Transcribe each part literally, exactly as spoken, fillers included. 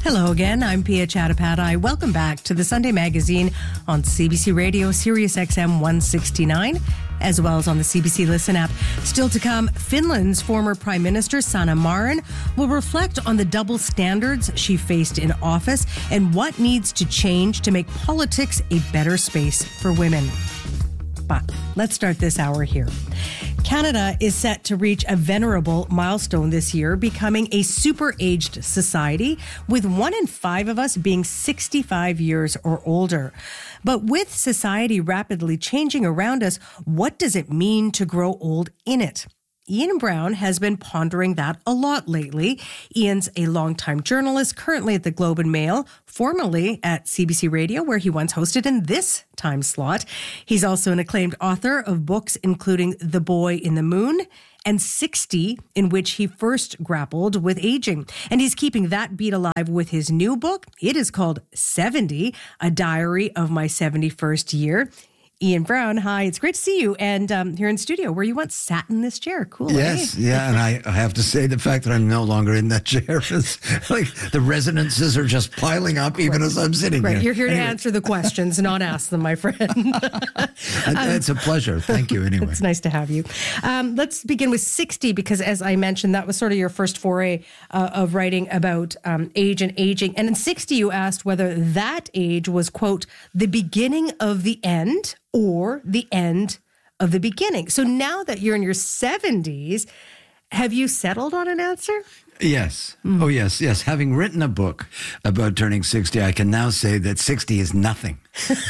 Hello again, I'm Pia Chattopadhyay. Welcome back to the Sunday Magazine on C B C Radio, Sirius X M one sixty-nine, as well as on the C B C Listen app. Still to come, Finland's former Prime Minister Sanna Marin will reflect on the double standards she faced in office and what needs to change to make politics a better space for women. But let's start this hour here. Canada is set to reach a venerable milestone this year, becoming a super-aged society, with one in five of us being sixty-five years or older. But with society rapidly changing around us, what does it mean to grow old in it? Ian Brown has been pondering that a lot lately. Ian's a longtime journalist, currently at the Globe and Mail, formerly at C B C Radio, where he once hosted in this time slot. He's also an acclaimed author of books including The Boy in the Moon and sixty, in which he first grappled with aging. And he's keeping that beat alive with his new book. It is called seventy, A Diary of My seventy-first Year. Ian Brown, hi. It's great to see you. And um, here in studio, where you once sat in this chair. Cool. Yes, eh? yeah. And I, I have to say, the fact that I'm no longer in that chair is like the resonances are just piling up even right. as I'm sitting right. here. You're here anyway. to answer the questions, not ask them, my friend. um, it's a pleasure. Thank you anyway. It's nice to have you. Um, let's begin with sixty, because as I mentioned, that was sort of your first foray uh, of writing about um, age and aging. And in sixty, you asked whether that age was, quote, the beginning of the end or the end of the beginning. So now that you're in your seventies, have you settled on an answer? Yes. Mm. Oh, yes, yes. Having written a book about turning sixty, I can now say that sixty is nothing.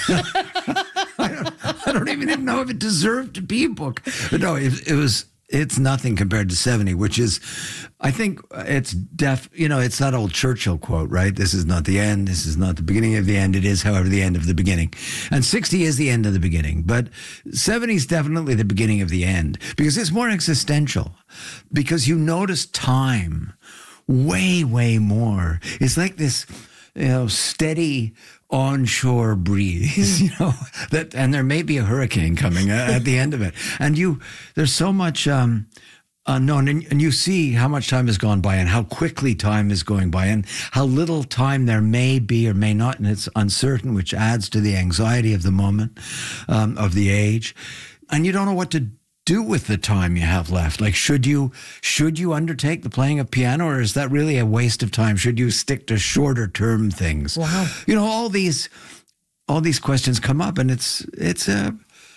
I, don't, I don't even know if it deserved to be a book. But no, it, it was... It's nothing compared to seventy, which is, I think it's def, you know, it's that old Churchill quote, right? This is not the end. This is not the beginning of the end. It is, however, the end of the beginning. And sixty is the end of the beginning. But seventy is definitely the beginning of the end, because it's more existential, because you notice time way, way more. It's like this, you know, steady onshore breeze, you know, that, and there may be a hurricane coming at the end of it. And you, there's so much um, unknown, and, and you see how much time has gone by and how quickly time is going by and how little time there may be or may not, and it's uncertain, which adds to the anxiety of the moment, um, of the age. And you don't know what to do with the time you have left. Like, should you should you undertake the playing of piano, or is that really a waste of time? Should you stick to shorter term things? Wow. You know, all these all these questions come up, and it's it's a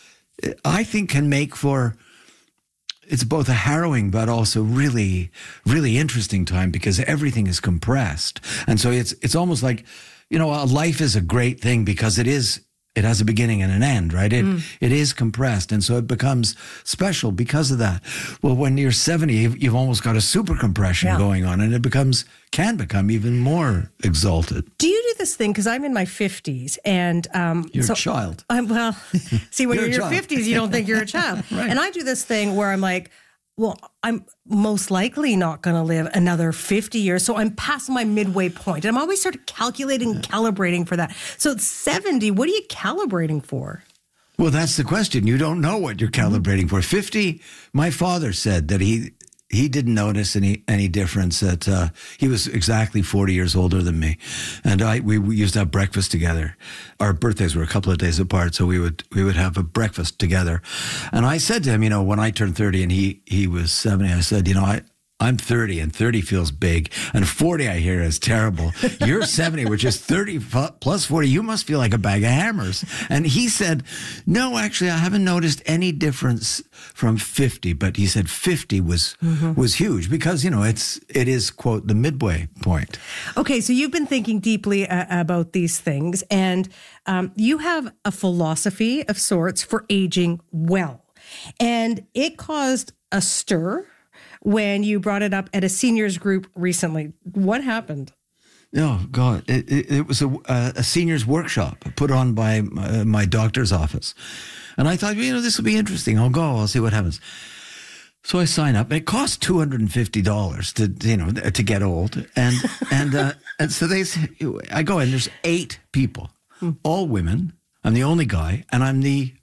I think can make for it's both a harrowing but also really really interesting time, because everything is compressed. And so it's it's almost like, you know, a life is a great thing because it is It has a beginning and an end, right? It mm. it is compressed, and so it becomes special because of that. Well, when you're seventy, you've, you've almost got a super compression yeah. going on, and it becomes can become even more exalted. Do you do this thing? Because I'm in my fifties, and um, you're so a child. I'm, well, see, when you're, you're in your fifties, you don't think you're a child, right. And I do this thing where I'm like, well, I'm most likely not going to live another fifty years. So I'm past my midway point. I'm always sort of calculating, calibrating for that. So at seventy, what are you calibrating for? Well, that's the question. You don't know what you're calibrating for. fifty, my father said that he he didn't notice any any difference. That uh, he was exactly forty years older than me, and I we, we used to have breakfast together. Our birthdays were a couple of days apart, so we would we would have a breakfast together. And I said to him, you know, when I turned thirty and he he was seventy, I said, you know, I. I'm thirty, and thirty feels big, and forty I hear is terrible. You're seventy, which is thirty plus forty. You must feel like a bag of hammers. And he said, no, actually, I haven't noticed any difference from fifty. But he said fifty was mm-hmm. was huge because, you know, it's it is, quote, the midway point. Okay, so you've been thinking deeply uh, about these things, and um, you have a philosophy of sorts for aging well, and it caused a stir when you brought it up at a seniors group recently. What happened? Oh, God. It, it, it was a, a seniors workshop put on by my, my doctor's office. And I thought, you know, this will be interesting. I'll go. I'll see what happens. So I sign up. It costs two hundred fifty dollars to, you know, to get old. And and uh, and so they I go in, there's eight people, all women. I'm the only guy, and I'm the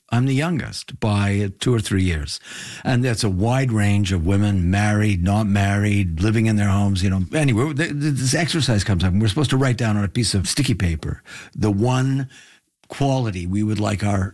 I'm the youngest by two or three years. And that's a wide range of women, married, not married, living in their homes, you know. Anyway, this exercise comes up. We're supposed to write down on a piece of sticky paper the one quality we would like our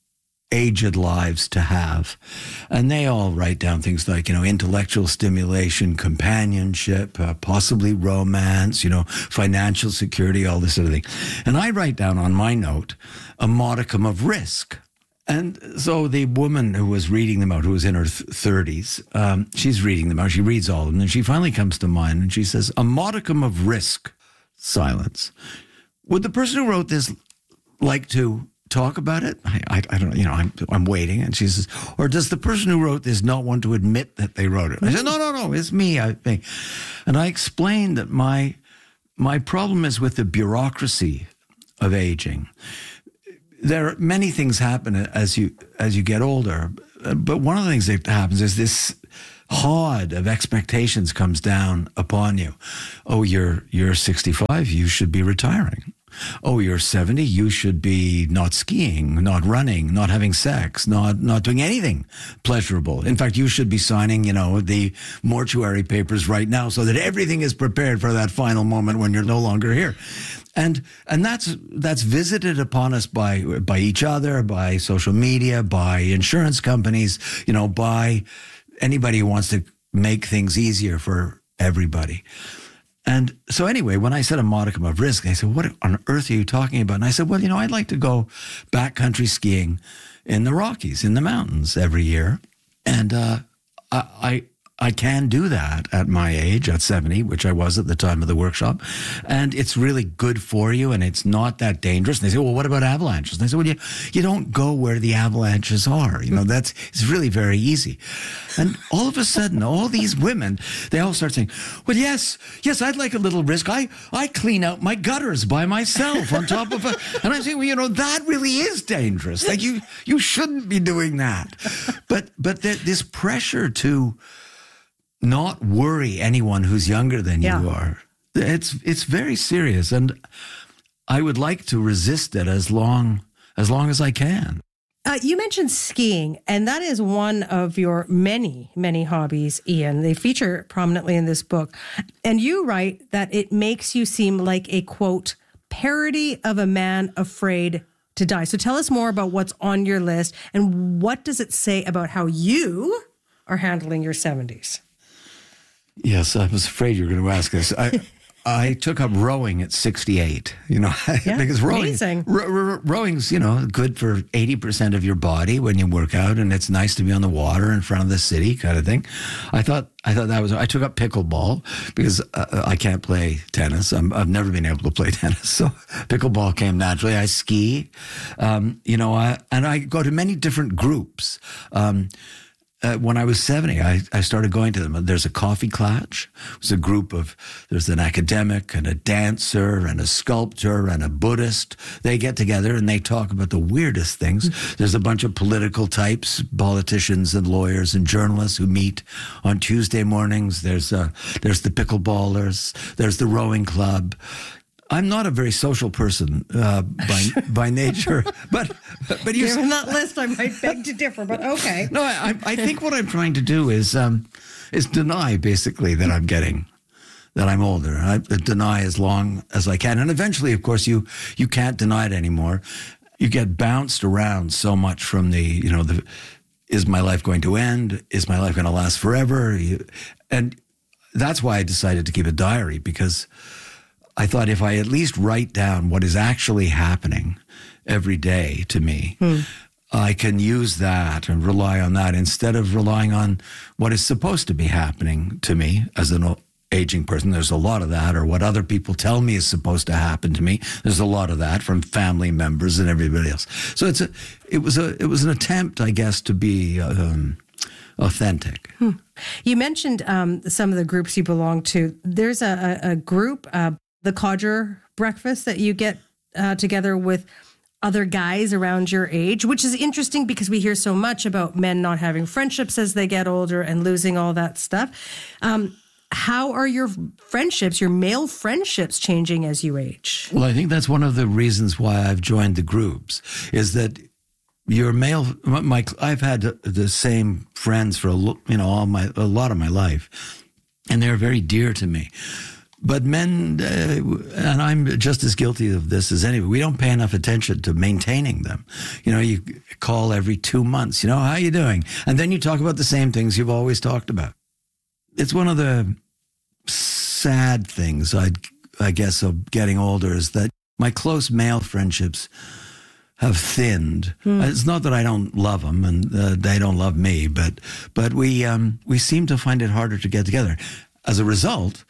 aged lives to have. And they all write down things like, you know, intellectual stimulation, companionship, uh, possibly romance, you know, financial security, all this sort of thing. And I write down on my note a modicum of risk. And so the woman who was reading them out, who was in her th- thirties, um, she's reading them out. She reads all of them. And she finally comes to mine and she says, a modicum of risk. Silence. Would the person who wrote this like to talk about it? I, I, I don't know. You know, I'm, I'm waiting. And she says, or does the person who wrote this not want to admit that they wrote it? I said, no, no, no, it's me. I think. And I explained that my, my problem is with the bureaucracy of aging. There are many things happen as you as you get older, but one of the things that happens is this hod of expectations comes down upon you. Oh, you're you're sixty-five, you should be retiring. Oh, you're seventy, you should be not skiing, not running, not having sex, not not doing anything pleasurable. In fact, you should be signing, you know, the mortuary papers right now so that everything is prepared for that final moment when you're no longer here. And and that's that's visited upon us by by each other, by social media, by insurance companies, you know, by anybody who wants to make things easier for everybody. And so anyway, when I said a modicum of risk, they said, what on earth are you talking about? And I said, well, you know, I'd like to go backcountry skiing in the Rockies, in the mountains every year. And uh, I, I I can do that at my age, at seventy, which I was at the time of the workshop. And it's really good for you, and it's not that dangerous. And they say, well, what about avalanches? And I said, well, you, you don't go where the avalanches are. You know, that's, it's really very easy. And all of a sudden, all these women, they all start saying, well, yes, yes, I'd like a little risk. I, I clean out my gutters by myself on top of a, and I'm saying, well, you know, that really is dangerous. Like you, you shouldn't be doing that. But, but th- this pressure to not worry anyone who's younger than yeah. you are. It's it's very serious, and I would like to resist it as long as long as I can. Uh, you mentioned skiing, and that is one of your many, many hobbies, Ian. They feature prominently in this book. And you write that it makes you seem like a, quote, parody of a man afraid to die. So tell us more about what's on your list, and what does it say about how you are handling your seventies? Yes, I was afraid you were going to ask this. I I took up rowing at sixty-eight, you know, yeah, because rowing, ro- ro- rowing's, you know, good for eighty percent of your body when you work out, and it's nice to be on the water in front of the city kind of thing. I thought I thought that was, I took up pickleball because uh, I can't play tennis. I'm, I've never been able to play tennis. So pickleball came naturally. I ski, um, you know, I, and I go to many different groups. Um, Uh, when I was seventy, I, I started going to them. There's a coffee clutch. It's a group of, there's an academic and a dancer and a sculptor and a Buddhist. They get together and they talk about the weirdest things. There's a bunch of political types, politicians and lawyers and journalists who meet on Tuesday mornings. There's uh, there's the pickleballers. There's the rowing club. I'm not a very social person uh, by by nature, but but you. Given that list, I might beg to differ, but okay. No, I I think what I'm trying to do is um, is deny basically that I'm getting, that I'm older. I deny as long as I can, and eventually, of course, you you can't deny it anymore. You get bounced around so much from the you know the is my life going to end? Is my life going to last forever? You, and that's why I decided to keep a diary, because I thought if I at least write down what is actually happening every day to me, hmm. I can use that and rely on that instead of relying on what is supposed to be happening to me as an aging person. There's a lot of that, or what other people tell me is supposed to happen to me. There's a lot of that from family members and everybody else. So it's a, it was a, it was an attempt, I guess, to be um, authentic. Hmm. You mentioned um, some of the groups you belong to. There's a, a, a group, uh, the Codger Breakfast, that you get uh, together with other guys around your age, which is interesting because we hear so much about men not having friendships as they get older and losing all that stuff. Um, how are your friendships, your male friendships, changing as you age? Well, I think that's one of the reasons why I've joined the groups, is that your male, my, I've had the same friends for, a, you know, all my, a lot of my life, and they're very dear to me. But men, uh, and I'm just as guilty of this as anyone, we don't pay enough attention to maintaining them. You know, you call every two months, you know, how you doing? And then you talk about the same things you've always talked about. It's one of the sad things, I, I guess, of getting older is that my close male friendships have thinned. Mm. It's not that I don't love them and uh, they don't love me, but but we um, we seem to find it harder to get together. As a result,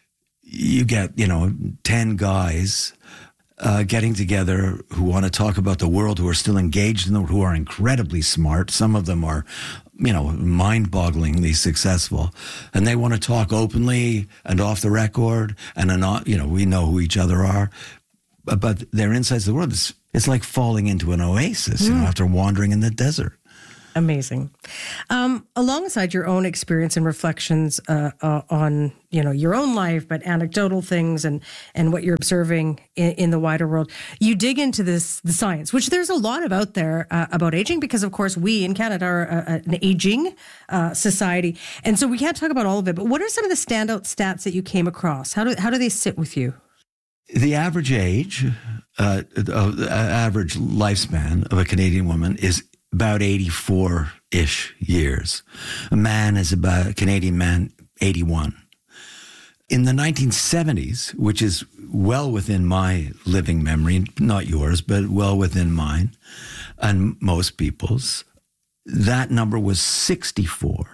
you get, you know, ten guys uh, getting together who want to talk about the world, who are still engaged in it, who are incredibly smart. Some of them are, you know, mind-bogglingly successful. And they want to talk openly and off the record. And, not, you know, we know who each other are. But, but their insights of the world, it's, it's like falling into an oasis, mm. you know, after wandering in the desert. Amazing. Um, alongside your own experience and reflections uh, uh, on, you know, your own life, but anecdotal things and and what you're observing in, in the wider world, you dig into this the science, which there's a lot of out there uh, about aging, because of course we in Canada are a, a, an aging uh, society, and so we can't talk about all of it. But what are some of the standout stats that you came across? How do how do they sit with you? The average age, uh, uh, average lifespan of a Canadian woman is about eighty-four-ish years. A man is about, a Canadian man, eighty-one. In the nineteen seventies, which is well within my living memory, not yours, but well within mine and most people's, that number was sixty-four.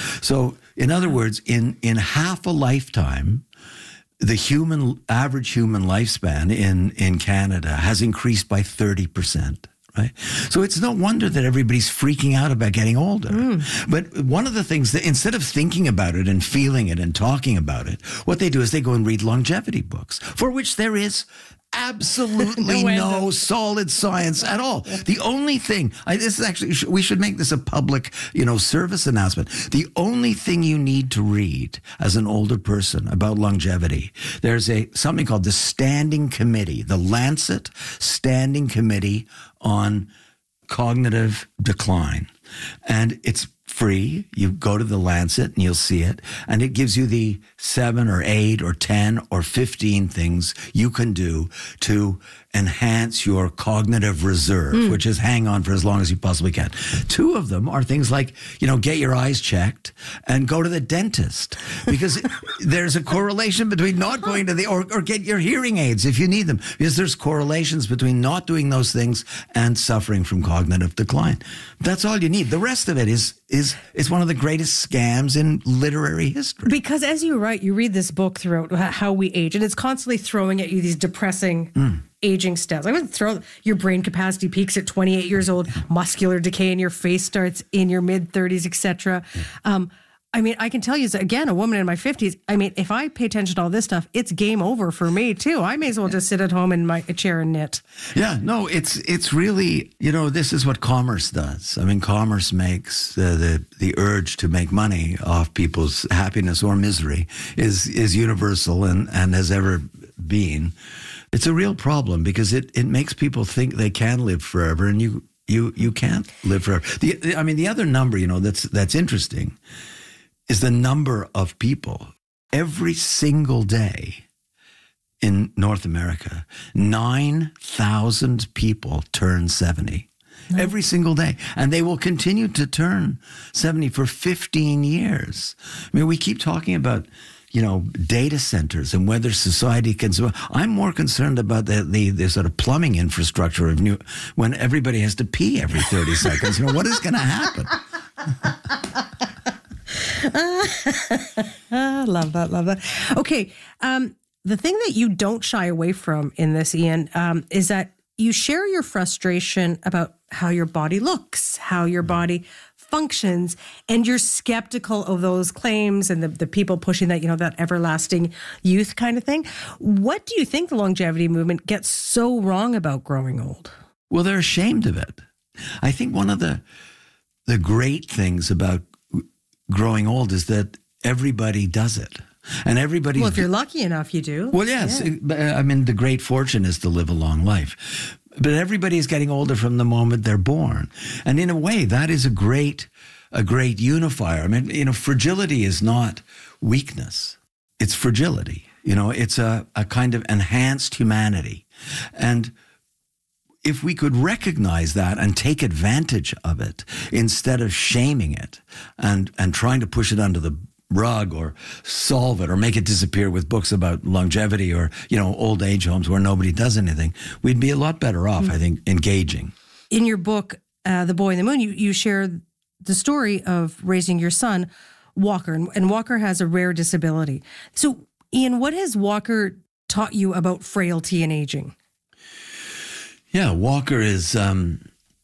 So, in other words, in, in half a lifetime, the human average human lifespan in, in Canada has increased by thirty percent. Right? So it's no wonder that everybody's freaking out about getting older. Mm. But one of the things that instead of thinking about it and feeling it and talking about it, what they do is they go and read longevity books, for which there is absolutely no, no solid science at all. The only thing, I, this is actually, we should make this a public, you know, service announcement. The only thing you need to read as an older person about longevity, there's a something called the Standing Committee, the Lancet Standing Committee on Cognitive Decline. And it's free. You go to the Lancet and you'll see it. And it gives you the seven or eight or ten or fifteen things you can do to enhance your cognitive reserve, mm. which is hang on for as long as you possibly can. Two of them are things like, you know, get your eyes checked and go to the dentist, because there's a correlation between not going to the, or, or get your hearing aids if you need them, because there's correlations between not doing those things and suffering from cognitive decline. That's all you need. The rest of it is is is one of the greatest scams in literary history. Because as you write, you read this book throughout how we age, and it's constantly throwing at you these depressing mm. aging stats. I would throw your brain capacity peaks at twenty-eight years old, muscular decay in your face starts in your mid thirties, et cetera. Yeah. Um, I mean, I can tell you, again, a woman in my fifties, I mean, if I pay attention to all this stuff, it's game over for me, too. I may as well just sit at home in my chair and knit. Yeah, no, it's it's really, you know, this is what commerce does. I mean, commerce makes uh, the the urge to make money off people's happiness or misery is is universal and, and has ever been. It's a real problem because it, it makes people think they can live forever, and you you you can't live forever. The, I mean, the other number, you know, that's that's interesting is the number of people every single day in North America. nine thousand people turn seventy no. every single day. And they will continue to turn seventy for fifteen years. I mean, we keep talking about, you know, data centers and whether society can survive. I'm more concerned about the, the, the sort of plumbing infrastructure of new, when everybody has to pee every thirty seconds. You know, what is going to happen? uh, love that, love that. Okay, um, the thing that you don't shy away from in this, Ian, um, is that you share your frustration about how your body looks, how your body functions, and you're skeptical of those claims and the, the people pushing that, you know, that everlasting youth kind of thing. What do you think the longevity movement gets so wrong about growing old? Well, they're ashamed of it. I think one of the the great things about growing old is that everybody does it. And everybody's... Well, if you're lucky enough, you do. Well, yes. Yeah. I mean, the great fortune is to live a long life. But everybody is getting older from the moment they're born. And in a way, that is a great, a great unifier. I mean, you know, fragility is not weakness. It's fragility. You know, it's a, a kind of enhanced humanity. And if we could recognize that and take advantage of it instead of shaming it and, and trying to push it under the rug or solve it or make it disappear with books about longevity or, you know, old age homes where nobody does anything, we'd be a lot better off, mm-hmm. I think, engaging. In your book, uh, The Boy in the Moon, you, you share the story of raising your son, Walker, and, and Walker has a rare disability. So, Ian, what has Walker taught you about frailty and aging? Yeah, Walker is, um,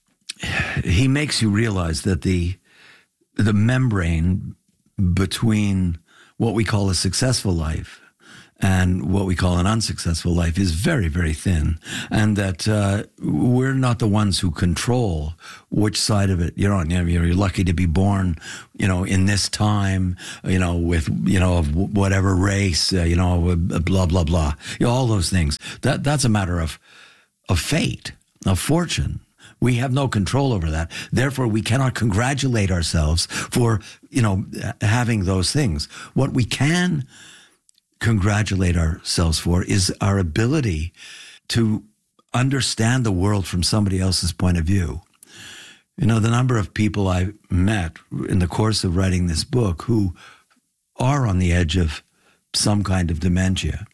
he makes you realize that the the membrane between what we call a successful life and what we call an unsuccessful life is very, very thin. And that uh, we're not the ones who control which side of it you're on. You know, you're lucky to be born, you know, in this time, you know, with, you know, of whatever race, uh, you know, blah, blah, blah. You know, all those things. That That's a matter of, of fate, of fortune. We have no control over that. Therefore, we cannot congratulate ourselves for, you know, having those things. What we can congratulate ourselves for is our ability to understand the world from somebody else's point of view. You know, the number of people I met in the course of writing this book who are on the edge of some kind of dementia.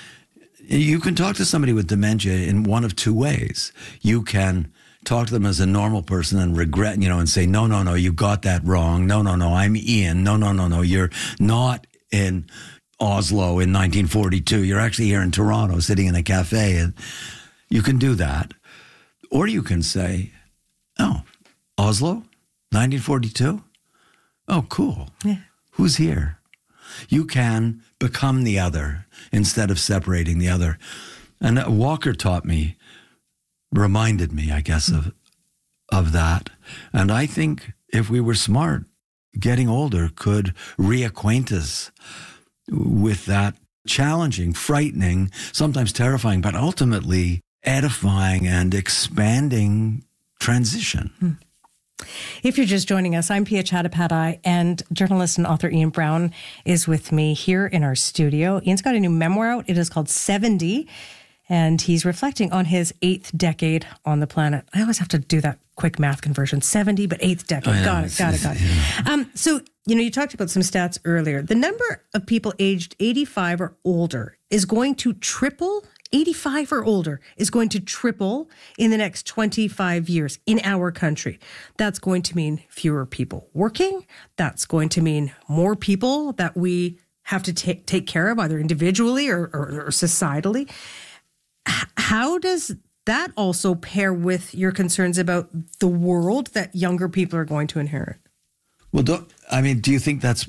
You can talk to somebody with dementia in one of two ways. You can talk to them as a normal person and regret, you know, and say, no, no, no, you got that wrong. No, no, no, I'm Ian. No, no, no, no, you're not in Oslo in nineteen forty-two. You're actually here in Toronto sitting in a cafe. And you can do that. Or you can say, oh, Oslo, nineteen forty-two? Oh, cool. Yeah. Who's here? You can become the other instead of separating the other. And Walker taught me, reminded me, I guess, of of that. And I think if we were smart, getting older could reacquaint us with that challenging, frightening, sometimes terrifying, but ultimately edifying and expanding transition. Hmm. If you're just joining us, I'm Pia Chattopadhyay, and journalist and author Ian Brown is with me here in our studio. Ian's got a new memoir out. It is called seventy, and he's reflecting on his eighth decade on the planet. I always have to do that quick math conversion. seventy, but eighth decade. Oh, yeah. Got it, got it, got it. Yeah. Um, so, you know, you talked about some stats earlier. The number of people aged eighty-five or older is going to triple. eighty-five or older is going to triple in the next twenty-five years in our country. That's going to mean fewer people working. That's going to mean more people that we have to take take care of, either individually or, or, or societally. H- how does that also pair with your concerns about the world that younger people are going to inherit? Well, don't, I mean, do you think that's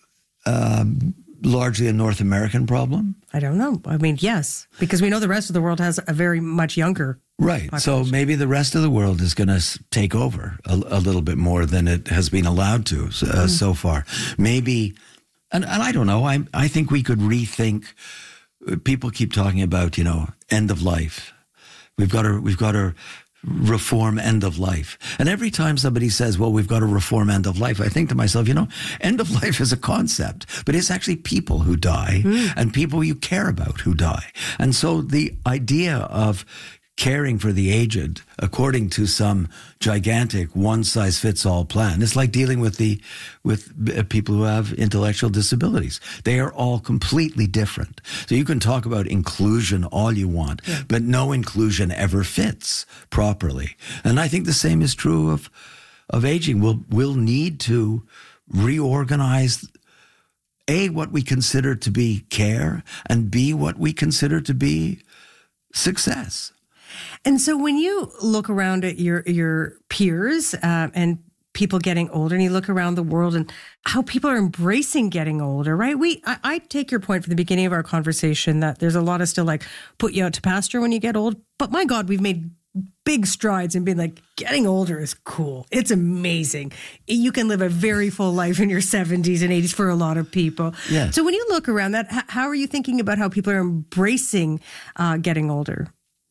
um, largely a North American problem? I don't know. I mean, yes, because we know the rest of the world has a very much younger Right. population. So maybe the rest of the world is going to take over a, a little bit more than it has been allowed to uh, mm. so far. Maybe, and, and I don't know, I I think we could rethink. People keep talking about, you know, end of life. We've got to, we've got to reform end of life. And every time somebody says, well, we've got to reform end of life, I think to myself, you know, end of life is a concept, but it's actually people who die mm. and people you care about who die. And so the idea of caring for the aged according to some gigantic one-size-fits-all plan, it's like dealing with the with people who have intellectual disabilities. They are all completely different. So you can talk about inclusion all you want, yeah. but no inclusion ever fits properly. And I think the same is true of of aging. We'll we'll need to reorganize A, what we consider to be care, and B, what we consider to be success. And so when you look around at your your peers uh, and people getting older, and you look around the world and how people are embracing getting older, right? We, I, I take your point from the beginning of our conversation that there's a lot of still like put you out to pasture when you get old. But my God, we've made big strides in being like, getting older is cool. It's amazing. You can live a very full life in your seventies and eighties for a lot of people. Yeah. So when you look around that, how are you thinking about how people are embracing uh, getting older?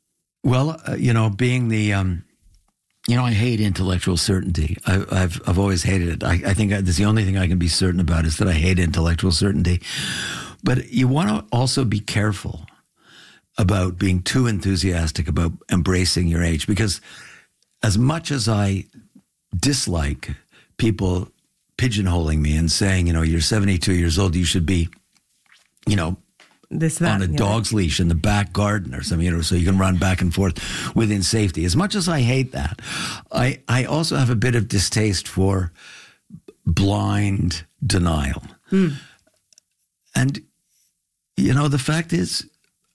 Well, uh, you know, being the, um, you know, I hate intellectual certainty. I, I've I've always hated it. I, I think that's the only thing I can be certain about is that I hate intellectual certainty. But you want to also be careful about being too enthusiastic about embracing your age, because as much as I dislike people pigeonholing me and saying, you know, you're seventy-two years old, you should be, you know, This, that, on a dog's know. leash in the back garden or something, you know, so you can run back and forth within safety. As much as I hate that, I, I also have a bit of distaste for blind denial. Mm. And, you know, the fact is,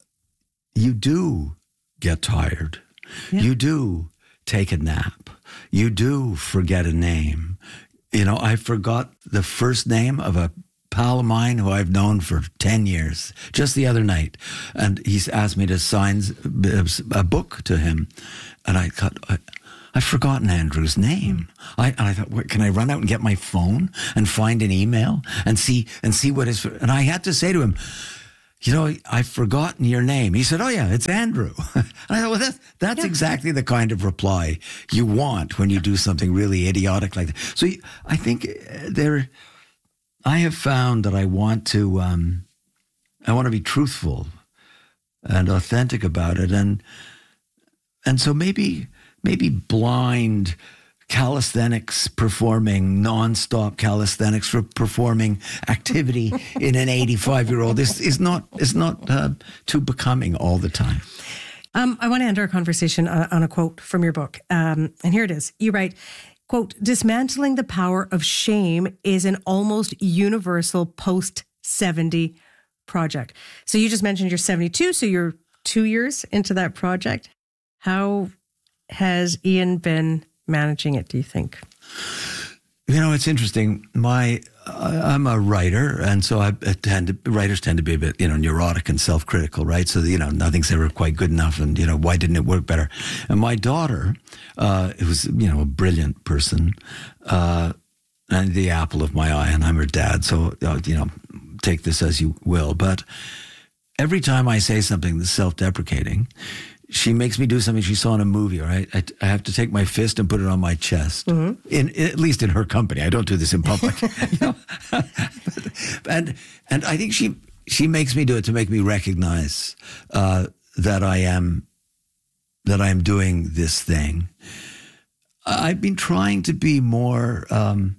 you do get tired. Yeah. You do take a nap. You do forget a name. You know, I forgot the first name of a pal of mine who I've known for ten years, just the other night. And he's asked me to sign a book to him. And I thought, I, I've forgotten Andrew's name. I, and I thought, what, can I run out and get my phone and find an email and see, and see what is, and I had to say to him, you know, I've forgotten your name. He said, oh yeah, it's Andrew. And I thought, well, that's, that's yeah. exactly the kind of reply you want when you do something really idiotic like that. So I think there, I have found that I want to, um, I want to be truthful and authentic about it. And, and so maybe, maybe blind calisthenics performing, nonstop calisthenics for performing activity in an eighty-five-year-old is, is not, is not uh, too becoming all the time. Um, I want to end our conversation on, on a quote from your book. Um, and here it is. You write, quote, dismantling the power of shame is an almost universal post seventy project. So you just mentioned you're seventy-two, so you're two years into that project. How has Ian been managing it, do you think? You know, it's interesting. My, I'm a writer, and so I tend to, writers tend to be a bit, you know, neurotic and self-critical, right? So, you know, nothing's ever quite good enough, and, you know, why didn't it work better? And my daughter, uh, who's, you know, a brilliant person, uh, and the apple of my eye, and I'm her dad, so, uh, you know, take this as you will. But every time I say something that's self-deprecating, she makes me do something she saw in a movie, right? I, I have to take my fist and put it on my chest, mm-hmm. in, at least in her company. I don't do this in public. You know? and and I think she she makes me do it to make me recognize uh, that I am that I am doing this thing. I've been trying to be more. Um,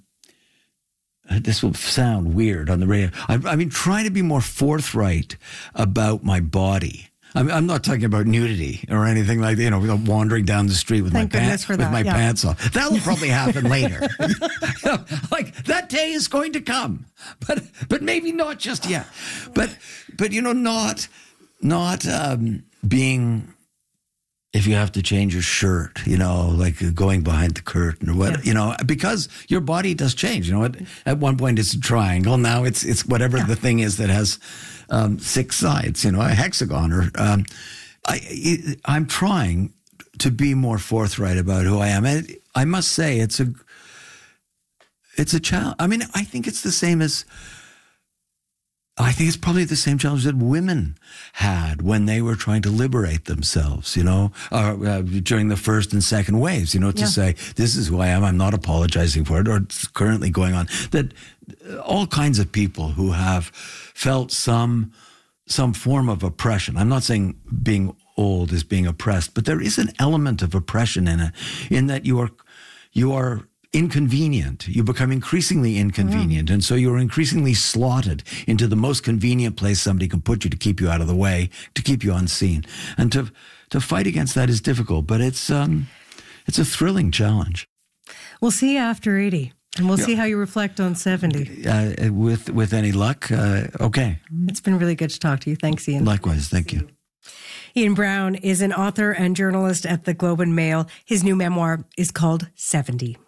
this will sound weird on the radio. I've, I've been trying to be more forthright about my body. I'm, I'm not talking about nudity or anything like that, you know, wandering down the street with Thank my pants with that, my yeah. pants off. That'll probably happen later. You know, like that day is going to come, but but maybe not just yet. But but you know, not not um, being. If you have to change your shirt, you know, like going behind the curtain or what, yeah. you know, because your body does change. You know, at, at one point it's a triangle. Now it's it's whatever yeah. the thing is that has um, six sides, you know, a hexagon. Or um, I, it, I'm trying to be more forthright about who I am. And I must say, it's a it's a challenge. I mean, I think it's the same as. I think it's probably the same challenge that women had when they were trying to liberate themselves, you know, uh, uh, during the first and second waves, you know, to yeah. say, this is who I am, I'm not apologizing for it, or it's currently going on. That all kinds of people who have felt some some form of oppression. I'm not saying being old is being oppressed, but there is an element of oppression in it, in that you are you are inconvenient. You become increasingly inconvenient. Mm. And so you're increasingly slotted into the most convenient place somebody can put you to keep you out of the way, to keep you unseen. And to to fight against that is difficult, but it's um it's a thrilling challenge. We'll see you after eighty, and we'll yeah. see how you reflect on seventy. Uh, with with any luck, uh, okay. It's been really good to talk to you. Thanks, Ian. Likewise, thank you. Ian Brown is an author and journalist at the Globe and Mail. His new memoir is called seventy.